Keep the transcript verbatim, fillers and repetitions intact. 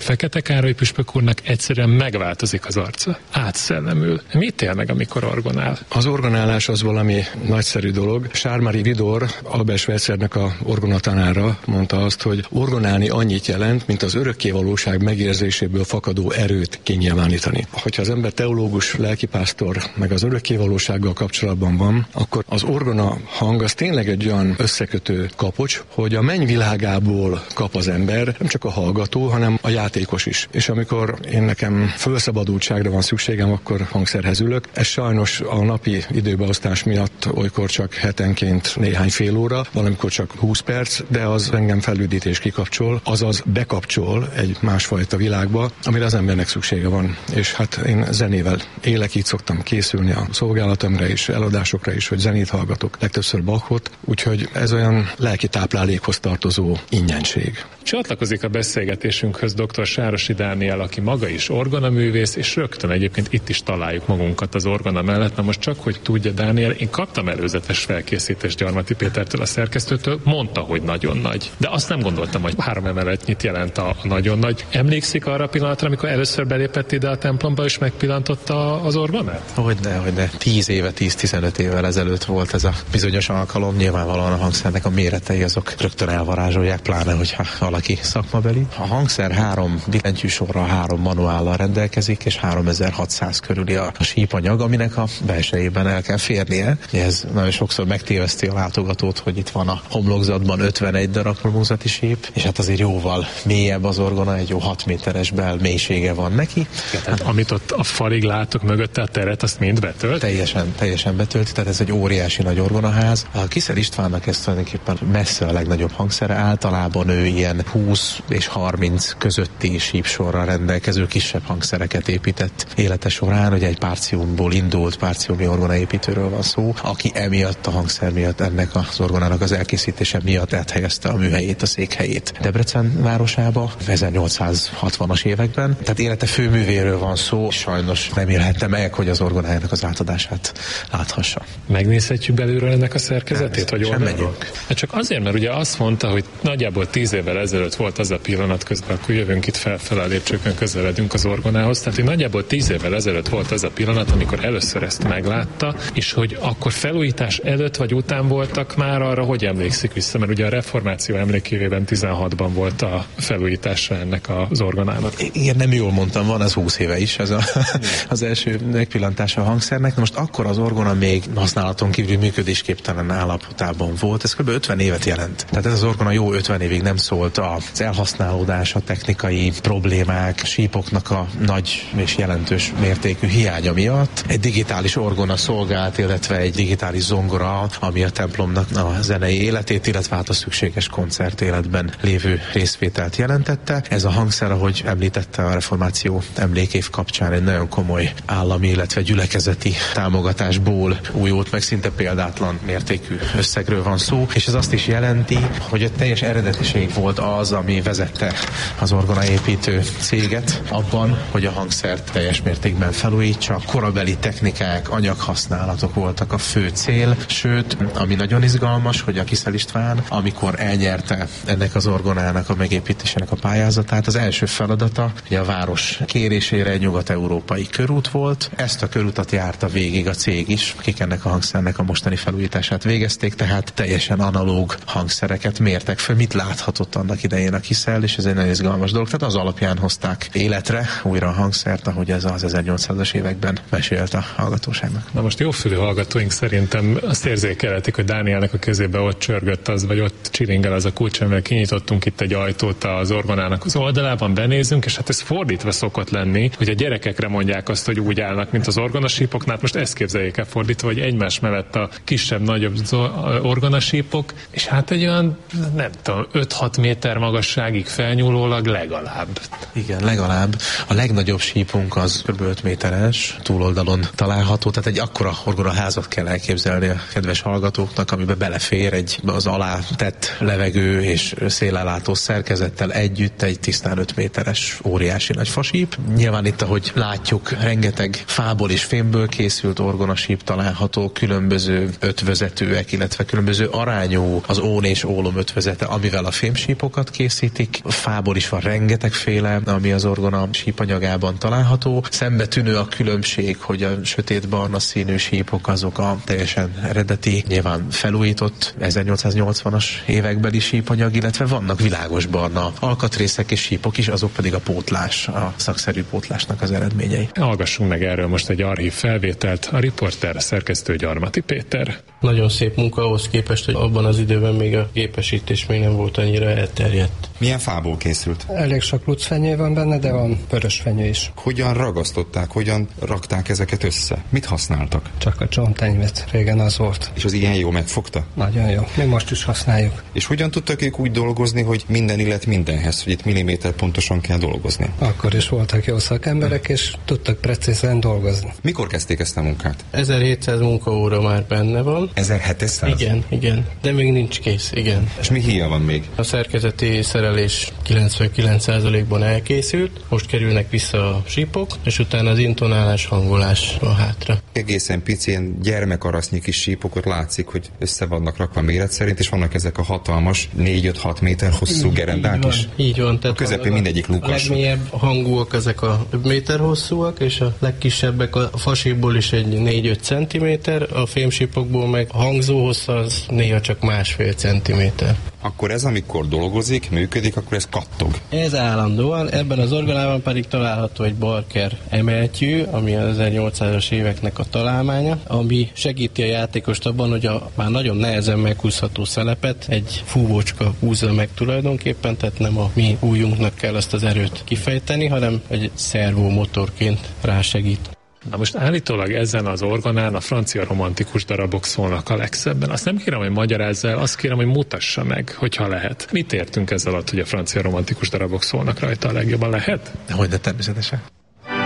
Fekete Károly püspök úrnak egyszerűen megváltozik az arca. Átszellemül. Mit él meg, amikor orgonál? Az orgonálás az valami nagyszerű dolog. Charles-Marie Widor, Albert Schweitzernek a orgonatanára mondta azt, hogy orgonálni annyit jelent, mint az örökkévalóság megérzéséből fakadó erőt kinyilvánítani. Hogyha az ember teológus, lelkipásztor, meg az örökkévalósággal kapcsolatban van, akkor az orgona hang az tényleg egy olyan összekötő kapocs, hogy a mennyvilágából kap az ember, nem csak a hallgató, hanem a játékos is. És amikor én nekem felszabadultságra van szükségem, akkor hangszerhez ülök. Ez sajnos a napi időbeosztás miatt olykor csak hetenként néhány fél óra, valamikor csak húsz perc, de az engem felüdítés kikapcsol, azaz bekapcsol egy másfajta világba, amire az embernek szüksége van. És hát én zenével élek, így szoktam készülni a szolgálatomra is, eladásokra is, hogy zenét hallgatok, legtöbbször Bachot, úgyhogy ez olyan lelki táplálékhoz tartozó ingyenség. Csatlakozik a beszélgetésünkhöz dr. Sárosi Dániel, aki maga is orgonaművész, és rögtön egyébként itt is találjuk magunkat az orgona mellett. Na most csak, hogy tudja Dániel, én kaptam előzetes felkészítést Gyarmati Pétertől, a szerkesztőtől, mondta, hogy nagyon nagy. De azt nem gondoltam, hogy három emeletnyit jelent a nagyon nagy. Emlékszik arra a pillanatra, amikor először belépett ide a templomba, és megpillantotta az orgonát? Hogyne, hogyne. tíz éve, tíz-tizenöt évvel ezelőtt volt ez a bizonyos alkalom. Nyilvánvalóan a hangszernek a méretei azok rögtön elvarázsolják, pláne, hogyha valaki szakmabeli. A hangszer három billentyűsorral, három manuállal rendelkezik, és háromezer-hatszáz körüli a sípanyag, aminek a belsejében el kell férnie. Ez nagyon sokszor megtéveszti a látogatót, hogy itt van a homlokzatban ötvenegy darab homlokzati síp, és hát azért jóval mélyebb az orgona, egy jó hat méteres bel mélysége van neki. Tehát amit ott a falig látok mögötte, a teret, azt mind betölt? Teljesen, teljesen betölt, tehát ez egy óriási nagy orgonaház. A Kissel Istvánnak ez tulajdonképpen messze a legnagyobb hangszere, általában ő ilyen húsz és harminc közötti sípsorral rendelkező kisebb hangszereket épített élete során, hogy egy Partiumból indult, Partiumi orgonaépítőről van szó, aki emiatt a hangszer miatt, ennek az orgonának az elkészítése miatt áthelyezte a műhelyét, a székhelyét Debrecen városába ezernyolcszázhatvanas években. Tehát élete főművéről van szó, sajnos nem élhette meg, hogy az orgonájának az átadását láthassa. Megnézhetjük belülről ennek a szerkezetét, vagy oldalról? Hát csak azért, mert ugye azt mondta, hogy nagyjából tíz évvel ezelőtt volt az a pillanat, közben akkor jövünk itt felfele a lépcsőkön, közeledünk az orgonához, tehát hogy nagyjából tíz évvel ezelőtt volt az a pillanat, amikor először ezt meglátta, és hogy akkor felújítás előtt vagy után voltak már arra, hogy emlékszik vissza, mert ugye a reformáció emlékévében tizenhatban volt a felújítása ennek az orgonának. Igen, nem jól mondtam, van az húsz éve is, ez a, az első megpillantása a hangszernek. Most akkor az orgona még használaton kívül működésképtelen állapotában volt, ez kb. ötven évet jelent. Tehát ez az orgona jó ötven évig nem szólt az elhasználódás, a technikai problémák, sípoknak a nagy és jelentős mértékű hiánya miatt. Egy digitális orgona szolgált, illetve egy digitális zongora, ami a templomnak a zenei életét, illetve hát a szükséges koncert életben lévő részvételt jelentette. Ez a hangszer, ahogy említette, a reformáció emlékév kapcsán egy nagyon komoly állami, illetve gyülekezeti támogatásból újult meg, szinte példátlan mértékű összegről van szó, és ez azt is jelenti, hogy a teljes eredetiség volt az, ami vezette az orgonaépítő céget abban, hogy a hangszert teljes mértékben felújítsa. Korabeli technikák, anyaghasználatok voltak a fő cél, sőt, ami nagyon izgalmas, hogy a Kissel István, amikor elnyerte ennek az orgonának a megépítésének a pályázatát, az első feladata, hogy a város kérésére egy nyugat-európai körút volt. Ezt a körútat járta végig a cég is, akik ennek a hangszernek a mostani felújítását végezték, tehát teljesen analóg hangszereket mértek föl, mit láthatott annak idején a Kissel, és ez egy nagyon izgalmas dolog. Tehát az alapján hozták életre újra a hangszert, ahogy ez az ezernyolcszázas években mesélt a hallgatóságnak. Na most jófülű hallgatóink szerintem azt érzékelhetik, hogy Dánielnek a kezébe ott csörgött az, vagy ott csiringel az a kulcs, amivel kinyitottunk itt egy ajtót az orgonának az oldalában, benézünk, és hát ez fordítva szokott lenni, hogy a gyerekekre mondják azt, hogy úgy állnak, mint az orgonasípoknál. Most ezt képzeljék el fordítva, hogy egymás mellett a kisebb-nagyobb orgonasípok, és hát egy olyan, nem tudom, öt-hat méter magasságig felnyúlólag legalább. Igen, legalább. A legnagyobb sípunk az kb. öt méteres, túloldalon található, tehát egy akkora orgonaházat kell elképzelni a kedves hallgatóknak, amiben belefér egy az alá tett levegő és szélellátó szerkezettel együtt egy tisztán öt méteres óriási nagy fasíp. Nyilván itt, ahogy látjuk, rengeteg fából és fémből készült orgonasíp található, különböző ötvözetőek, illetve különböző arányú az ón és ólom ötvözete, amivel a fémsípokat készítik. A fából is van rengeteg rengetegféle, ami az orgona sípanyagában található. Szembetűnő a különbség, hogy a sötétbarna színű sípok azok a teljesen eredeti, nyilván felújított ezernyolcszáznyolcvanas évekbeli sípanyag, illetve vannak világosbarna alkatrészek és sípok is, azok pedig a pótlás, a szakszerű pótlásnak az eredményei. Hallgassunk meg erről most egy archív felvételt, a riporter szerkesztő Gyarmati Péter. Nagyon szép munka ahhoz képest, hogy abban az időben még a gépesítés még nem volt annyira elterjedt. Milyen fából készült? Elég sok lucfenyő van benne, de van vörösfenyő is. Hogyan ragasztották, hogyan rakták ezeket össze? Mit használtak? Csak a csontenyvet, régen az volt. És az ilyen jó megfogta? Nagyon jó, mi most is használjuk. És hogyan tudtak ők úgy dolgozni, hogy minden illet mindenhez, hogy itt milliméter pontosan kell dolgozni? Akkor is voltak jó szakemberek, és tudtak precízen dolgozni. Mikor kezdték ezt a munkát? ezerhétszáz munkaóra már benne van. ezerhétszáz? Igen, igen, de még nincs kész, igen. És mi híja van még? A szerkezeti szerelés kilencvenkilenc százalékban elkészült, most kerülnek vissza a sípok, és utána az intonálás, hangolás a hátra. Egészen pici, ilyen gyermekarasznyi kis sípokat látszik, hogy össze vannak rakva méret szerint, és vannak ezek a hatalmas négy-öt-hat méter hosszú így, gerendák így van, is. Így van. A közepén mindegyik lukas. A legmélyebb hangúak ezek a méter hosszúak, és a legkisebbek a fasíból is egy négy-öt centiméter, a fémsípokból meg a hangzó hossza az néha csak másfél centiméter. Akkor ez, amikor dolgozik, működik, akkor ez kattog. Ez állandóan, ebben az orgonában pedig található egy Barker emeltyű, ami az ezernyolcszázas éveknek a találmánya, ami segíti a játékost abban, hogy a már nagyon nehezen meghúzható szelepet egy fúvócska húzza meg tulajdonképpen, tehát nem a mi ujjunknak kell azt az erőt kifejteni, hanem egy szervó motorként rásegít. Na most állítólag ezen az orgonán a francia romantikus darabok szólnak a legszebben. Azt nem kérem, hogy magyarázza el, azt kérem, hogy mutassa meg, hogyha lehet. Mit értünk ezzel alatt, hogy a francia romantikus darabok szólnak rajta a legjobban? Lehet? Hogyne, természetesen.